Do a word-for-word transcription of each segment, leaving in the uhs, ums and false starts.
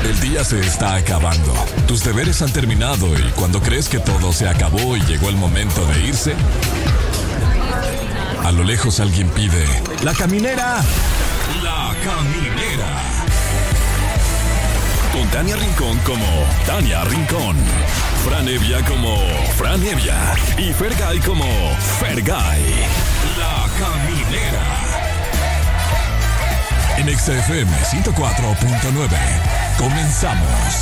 El día se está acabando. Tus deberes han terminado y cuando crees que todo se acabó y llegó el momento de irse, a lo lejos alguien pide: ¡La caminera! ¡La caminera! Con Tania Rincón como Tania Rincón, Fran Evia como Fran Evia y Fergay como Fergay. La caminera. En Exa F M ciento cuatro punto nueve. Comenzamos.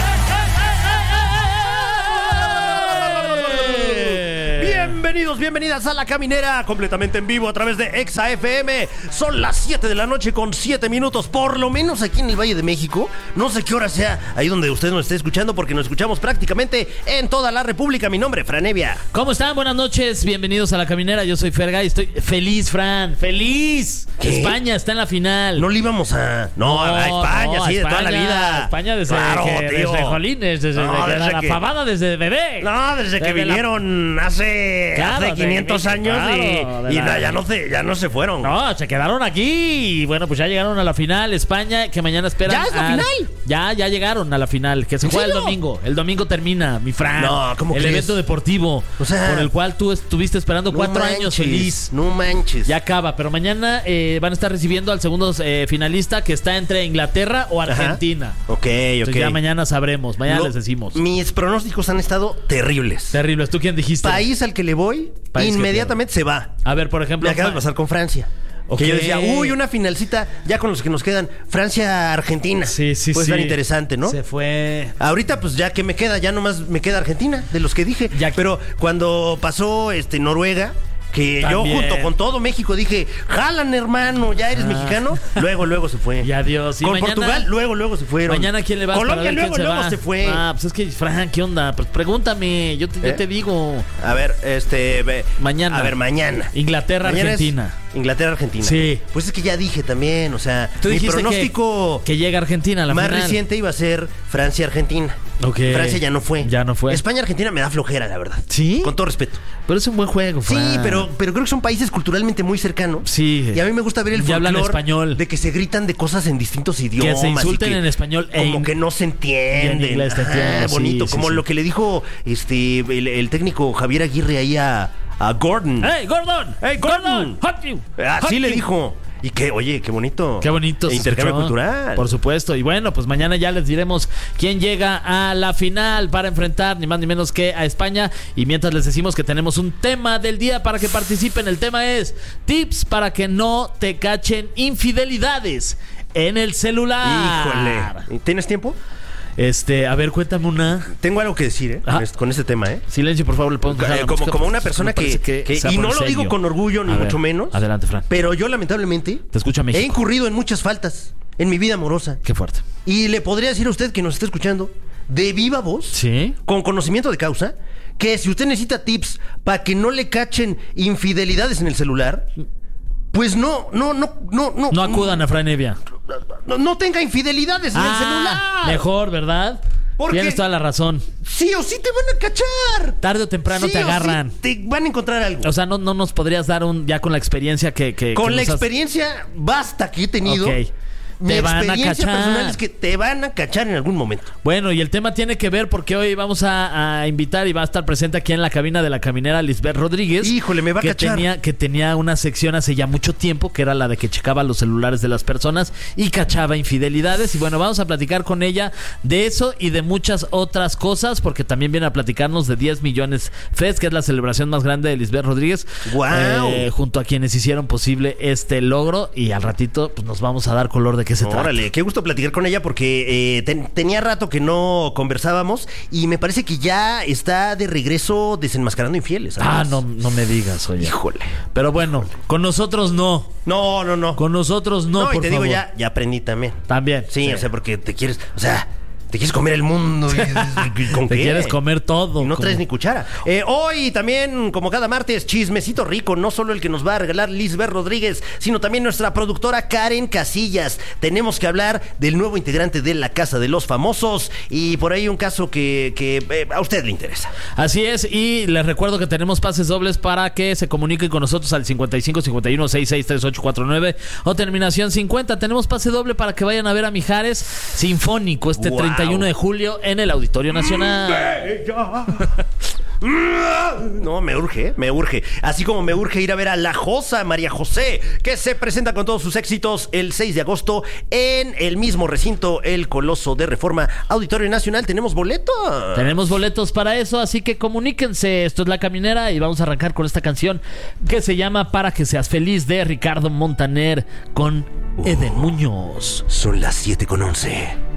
Bienvenidos, bienvenidas a La Caminera, completamente en vivo a través de Exa F M. Son las siete de la noche con siete minutos, por lo menos aquí en el Valle de México. No sé qué hora sea ahí donde usted nos esté escuchando, porque nos escuchamos prácticamente en toda la República. Mi nombre es Fran Evia. ¿Cómo están? Buenas noches, bienvenidos a La Caminera. Yo soy Fergay, estoy feliz, Fran, feliz. ¿Qué? España está en la final. No le íbamos a... No, a España, no, sí, España, de toda la vida. España desde, claro, que, tío. desde Jolines, desde, No, desde desde la que- pavada, desde bebé. No, desde que Desde la- vinieron hace, Claro, hace quinientos desde- años claro, y, de y la- na- ya, no se, ya no se fueron. No, se quedaron aquí y bueno, pues ya llegaron a la final. España, que mañana esperan. ¿Ya es la al- final? Ya, ya llegaron a la final, que se ¿En juega el serio? domingo. El domingo termina, mi Fran. No, ¿cómo El crees? evento deportivo, O sea, por el cual tú estuviste esperando No cuatro manches, años feliz. No manches. Ya acaba, pero mañana eh, van a estar recibiendo al segundo eh, finalista, que está entre Inglaterra o Argentina. Ajá. Ok, ok. Entonces ya mañana sabremos, mañana No, les decimos. Mis pronósticos han estado terribles. Terribles. ¿Tú quién dijiste? País al que le voy, País que inmediatamente se va. A ver, por ejemplo. Me acaba de Ma- pasar con Francia. Ok. Que yo decía, uy, una finalcita ya con los que nos quedan. Francia-Argentina. Sí, sí, Puede sí. estar interesante, ¿no? Se fue. Ahorita, pues ya que me queda, ya nomás me queda Argentina, de los que dije. Ya- Pero cuando pasó este Noruega, que También. yo junto con todo México dije, jalan, hermano, ya eres Ah. mexicano. Luego, luego se fue. Y adiós. Y Con mañana- Portugal, luego, luego se fueron. Mañana, ¿quién le vas Colombia, para ver luego, quién se luego va? se fue. Ah, pues es que, Fran, ¿qué onda? Pues pregúntame, yo te, yo ¿Eh? te digo. A ver, este... ve- Mañana. A ver, mañana. Inglaterra, Mañana es Argentina. Inglaterra, Argentina. Sí. Pues es que ya dije también, o sea, Tú mi dijiste pronóstico que, que llega Argentina a la más final. reciente iba a ser Francia-Argentina. Ok. Francia ya no fue. Ya no fue. España-Argentina me da flojera, la verdad. ¿Sí? Con todo respeto. Pero es un buen juego, Sí, Fran. pero, pero creo que son países culturalmente muy cercanos. Sí. Y a mí me gusta ver el Ya hablan folclore español. de que se gritan de cosas en distintos idiomas. Que se insulten y que en español e Como in- que no se entienden. y en inglés te Ajá, entiendo, sí, bonito. sí, como sí. lo que le dijo este el, el técnico Javier Aguirre ahí a, a Gordon. ¡Hey, Gordon! ¡Hey, Gordon! ¡Hot you! Así Hot le you. dijo. Y que, oye, qué bonito. Qué bonito. se Intercambio escuchó. cultural. Por supuesto. Y bueno, pues mañana ya les diremos quién llega a la final para enfrentar ni más ni menos que a España. Y mientras les decimos que tenemos un tema del día para que participen. El tema es tips para que no te cachen infidelidades en el celular. Híjole. ¿Tienes tiempo? Este, a ver, cuéntame una. Tengo algo que decir, ¿eh? Ajá. Con este, con este tema, ¿eh? Silencio, por favor, le podemos bajar Eh, la como, música, como una porque persona me que, parece que- se va y a no poner lo digo serio. con orgullo ni A ver, mucho menos. Adelante, Fran. Pero yo lamentablemente Te escucha he México. incurrido en muchas faltas en mi vida amorosa. Qué fuerte. Y le podría decir a usted que nos está escuchando de viva voz, Sí. con conocimiento de causa, que si usted necesita tips para que no le cachen infidelidades en el celular, pues no, no, no, no, no. No acudan a Fran Evia. No, no tenga infidelidades en el celular. Mejor, ¿verdad? Porque- Tienes toda la razón. Sí o sí te van a cachar. Tarde o temprano Sí te o sí agarran. te van a encontrar algo. O sea, no, no nos podrías dar un ya con la experiencia que, que Con que la nos has- experiencia basta que he tenido. Ok. Mi Te van a experiencia cachar. personal es que te van a cachar en algún momento. Bueno, y el tema tiene que ver porque hoy vamos a, a invitar y va a estar presente aquí en la cabina de La Caminera Lisbeth Rodríguez. Híjole, me va a que cachar. Tenía, que tenía una sección hace ya mucho tiempo que era la de que checaba los celulares de las personas y cachaba infidelidades. Y bueno, vamos a platicar con ella de eso y de muchas otras cosas porque también viene a platicarnos de diez millones Fest, que es la celebración más grande de Lisbeth Rodríguez. ¡Guau! Eh, junto a quienes hicieron posible este logro y al ratito pues, nos vamos a dar color de qué se trata. Órale, qué gusto platicar con ella porque eh, ten- tenía rato que no conversábamos y me parece que ya está de regreso desenmascarando infieles. Ah, además. no, no me digas, oye. Híjole. Pero bueno, con nosotros no. No, no, no. Con nosotros no, No, y por te favor. digo, ya, ya aprendí también. También. Sí, o sea, porque te quieres, o sea, te quieres comer el mundo. ¿Y, y, ¿Con Te qué? quieres comer todo. Y no como- traes ni cuchara. Eh, hoy también, como cada martes, chismecito rico. No solo el que nos va a regalar Lisbeth Rodríguez, sino también nuestra productora Karen Casillas. Tenemos que hablar del nuevo integrante de la Casa de los Famosos. Y por ahí un caso que, que eh, a usted le interesa. Así es, y les recuerdo que tenemos pases dobles para que se comuniquen con nosotros al cincuenta y cinco cincuenta y uno sesenta y seis treinta y ocho cuarenta y nueve o terminación cincuenta. Tenemos pase doble para que vayan a ver a Mijares Sinfónico este Wow. treinta y uno de julio en el Auditorio Nacional. No, me urge, me urge. Así como me urge ir a ver a La Josa, María José, que se presenta con todos sus éxitos el seis de agosto en el mismo recinto, el Coloso de Reforma, Auditorio Nacional. Tenemos boletos. Tenemos boletos para eso, así que comuníquense. Esto es La Caminera y vamos a arrancar con esta canción que se llama Para que seas feliz, de Ricardo Montaner con Eden Muñoz. Son las siete con once.